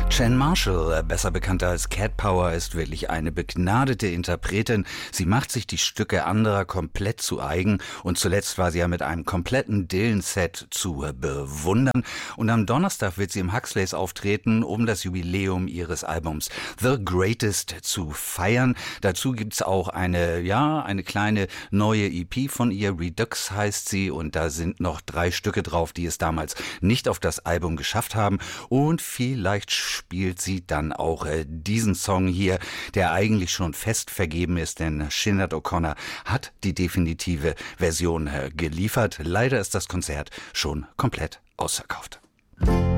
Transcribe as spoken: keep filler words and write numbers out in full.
Jen Marshall, besser bekannt als Cat Power, ist wirklich eine begnadete Interpretin. Sie macht sich die Stücke anderer komplett zu eigen und zuletzt war sie ja mit einem kompletten Dylan-Set zu bewundern. Und am Donnerstag wird sie im Huxleys auftreten, um das Jubiläum ihres Albums The Greatest zu feiern. Dazu gibt's auch eine, ja, eine kleine neue E P von ihr, Redux heißt sie, und da sind noch drei Stücke drauf, die es damals nicht auf das Album geschafft haben. Und vielleicht spielt sie dann auch äh, diesen Song hier, der eigentlich schon fest vergeben ist, denn Sinead O'Connor hat die definitive Version äh, geliefert. Leider ist das Konzert schon komplett ausverkauft.